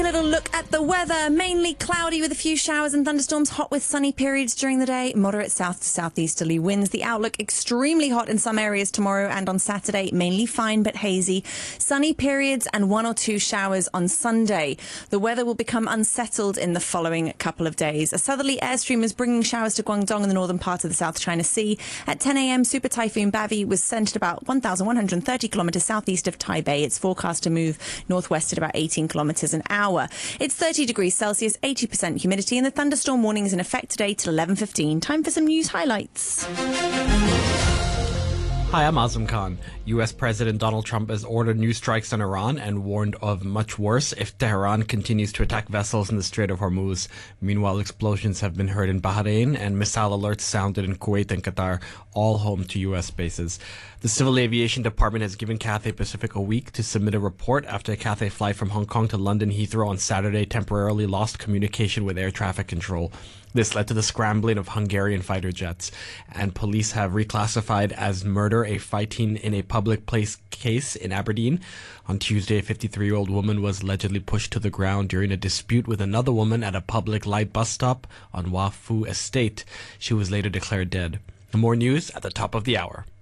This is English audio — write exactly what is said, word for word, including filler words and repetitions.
A little look at the weather. Mainly cloudy with a few showers and thunderstorms. Hot with sunny periods during the day. Moderate south to southeasterly winds. The outlook extremely hot in some areas tomorrow and on Saturday. Mainly fine but hazy. Sunny periods and one or two showers on Sunday. The weather will become unsettled in the following couple of days. A southerly airstream is bringing showers to Guangdong in the northern part of the South China Sea. At ten a.m, Super Typhoon Bavi was centered about one thousand one hundred thirty kilometers southeast of Taipei. It's forecast to move northwest at about eighteen kilometers an hour. It's thirty degrees Celsius, eighty percent humidity, and the thunderstorm warning is in effect today till eleven fifteen. Time for some news highlights. Hi, I'm Azam Khan. U S President Donald Trump has ordered new strikes on Iran and warned of much worse if Tehran continues to attack vessels in the Strait of Hormuz. Meanwhile, explosions have been heard in Bahrain and missile alerts sounded in Kuwait and Qatar, all home to U S bases. The Civil Aviation Department has given Cathay Pacific a week to submit a report after a Cathay flight from Hong Kong to London Heathrow on Saturday temporarily lost communication with air traffic control. This led to the scrambling of Hungarian fighter jets, and police have reclassified as murder a fighting in a public place case in Aberdeen. On Tuesday, a fifty-three-year-old woman was allegedly pushed to the ground during a dispute with another woman at a public light bus stop on Wafu Estate. She was later declared dead. More news at the top of the hour.